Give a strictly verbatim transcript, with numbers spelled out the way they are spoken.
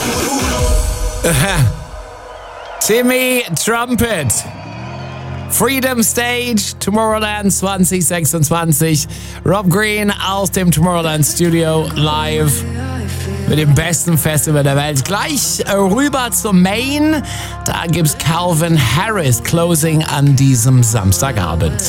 Timmy Trumpet. Freedom Stage, Tomorrowland zwanzig sechsundzwanzig. Rob Green aus dem Tomorrowland Studio live mit dem besten Festival der Welt. Gleich rüber zum Main. Da gibt's Calvin Harris Closing an diesem Samstagabend.